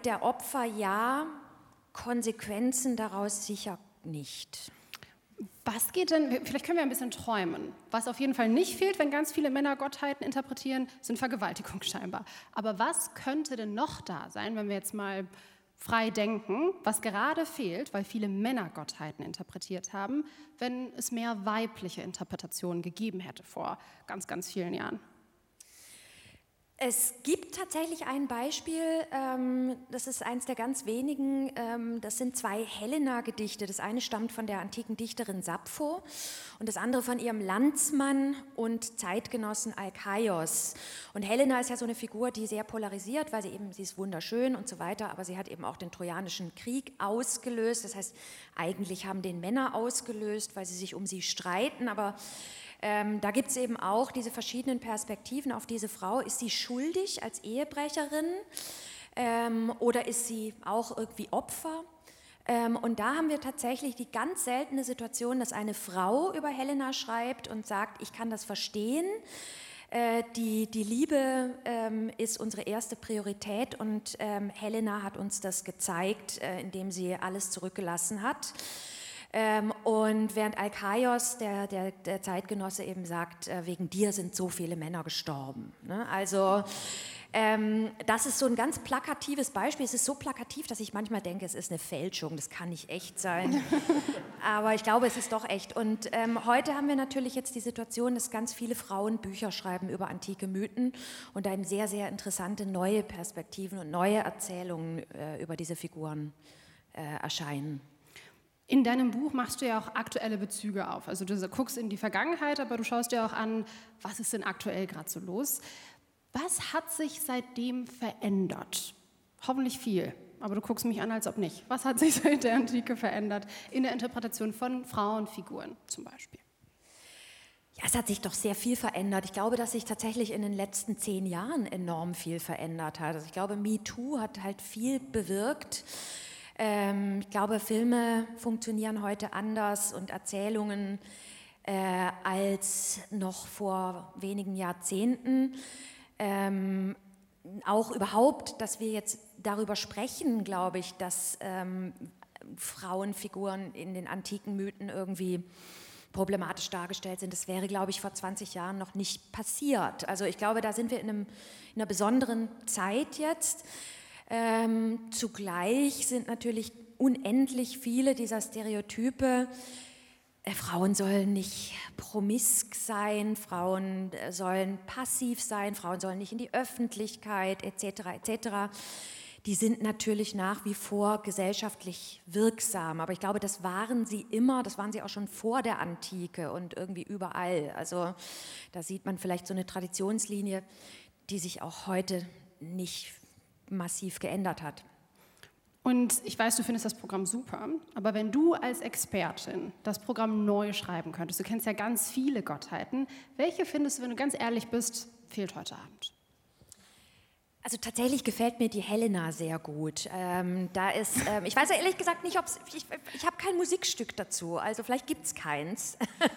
Leid der Opfer ja, Konsequenzen daraus sicher nicht. Was geht denn, vielleicht können wir ein bisschen träumen. Was auf jeden Fall nicht fehlt, wenn ganz viele Männer Gottheiten interpretieren, sind Vergewaltigungen scheinbar. Aber was könnte denn noch da sein, wenn wir jetzt mal frei denken, was gerade fehlt, weil viele Männer Gottheiten interpretiert haben, wenn es mehr weibliche Interpretationen gegeben hätte vor ganz, ganz vielen Jahren? Es gibt tatsächlich ein Beispiel, das ist eins der ganz wenigen, das sind 2 Helena-Gedichte. Das eine stammt von der antiken Dichterin Sappho und das andere von ihrem Landsmann und Zeitgenossen Alkaios. Und Helena ist ja so eine Figur, die sehr polarisiert, weil sie ist wunderschön und so weiter, aber sie hat eben auch den Trojanischen Krieg ausgelöst. Das heißt, eigentlich haben den Männer ausgelöst, weil sie sich um sie streiten, aber da gibt es eben auch diese verschiedenen Perspektiven auf diese Frau. Ist sie schuldig als Ehebrecherin oder ist sie auch irgendwie Opfer? Und da haben wir tatsächlich die ganz seltene Situation, dass eine Frau über Helena schreibt und sagt, ich kann das verstehen. Die Liebe ist unsere erste Priorität und Helena hat uns das gezeigt, indem sie alles zurückgelassen hat. Und während Alkaios, der Zeitgenosse, eben sagt, wegen dir sind so viele Männer gestorben. Ne? Also das ist so ein ganz plakatives Beispiel. Es ist so plakativ, dass ich manchmal denke, es ist eine Fälschung, das kann nicht echt sein. Aber ich glaube, es ist doch echt. Und heute haben wir natürlich jetzt die Situation, dass ganz viele Frauen Bücher schreiben über antike Mythen und da eben sehr, sehr interessante neue Perspektiven und neue Erzählungen über diese Figuren erscheinen. In deinem Buch machst du ja auch aktuelle Bezüge auf. Also du guckst in die Vergangenheit, aber du schaust dir auch an, was ist denn aktuell gerade so los. Was hat sich seitdem verändert? Hoffentlich viel, aber du guckst mich an, als ob nicht. Was hat sich seit der Antike verändert in der Interpretation von Frauenfiguren zum Beispiel? Ja, es hat sich doch sehr viel verändert. Ich glaube, dass sich tatsächlich in den letzten 10 Jahren enorm viel verändert hat. Also ich glaube, MeToo hat halt viel bewirkt. Ich glaube, Filme funktionieren heute anders und Erzählungen als noch vor wenigen Jahrzehnten. Auch überhaupt, dass wir jetzt darüber sprechen, glaube ich, dass Frauenfiguren in den antiken Mythen irgendwie problematisch dargestellt sind. Das wäre, glaube ich, vor 20 Jahren noch nicht passiert. Also ich glaube, da sind wir in einer besonderen Zeit jetzt. Zugleich sind natürlich unendlich viele dieser Stereotype, Frauen sollen nicht promisk sein, Frauen sollen passiv sein, Frauen sollen nicht in die Öffentlichkeit etc. etc. Die sind natürlich nach wie vor gesellschaftlich wirksam, aber ich glaube, das waren sie immer, das waren sie auch schon vor der Antike und irgendwie überall. Also da sieht man vielleicht so eine Traditionslinie, die sich auch heute nicht massiv geändert hat. Und ich weiß, du findest das Programm super, aber wenn du als Expertin das Programm neu schreiben könntest, du kennst ja ganz viele Gottheiten, welche findest du, wenn du ganz ehrlich bist, fehlt heute Abend? Also tatsächlich gefällt mir die Helena sehr gut. Da ist, ich weiß ja ehrlich gesagt nicht, ich habe kein Musikstück dazu, also vielleicht gibt es keins.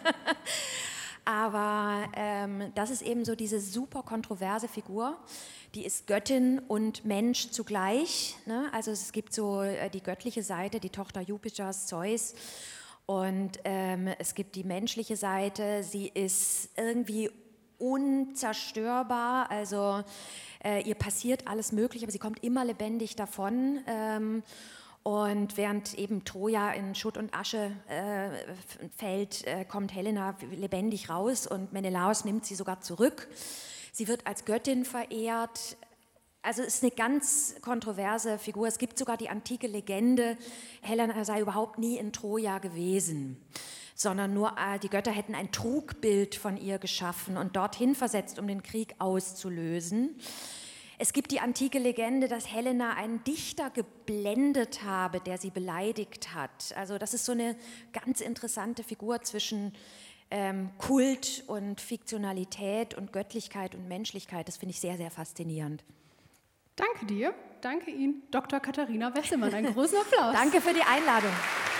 Aber das ist eben so diese super kontroverse Figur, die ist Göttin und Mensch zugleich. Ne? Also es gibt so die göttliche Seite, die Tochter Jupiters, Zeus. Und es gibt die menschliche Seite, sie ist irgendwie unzerstörbar, also ihr passiert alles Mögliche, aber sie kommt immer lebendig davon. Und während eben Troja in Schutt und Asche fällt, kommt Helena lebendig raus und Menelaos nimmt sie sogar zurück. Sie wird als Göttin verehrt. Also es ist eine ganz kontroverse Figur. Es gibt sogar die antike Legende, Helena sei überhaupt nie in Troja gewesen, sondern nur die Götter hätten ein Trugbild von ihr geschaffen und dorthin versetzt, um den Krieg auszulösen. Es gibt die antike Legende, dass Helena einen Dichter geblendet habe, der sie beleidigt hat. Also das ist so eine ganz interessante Figur zwischen Kult und Fiktionalität und Göttlichkeit und Menschlichkeit. Das finde ich sehr, sehr faszinierend. Danke dir, danke Ihnen, Dr. Katharina Wesselmann. Einen großen Applaus. Danke für die Einladung.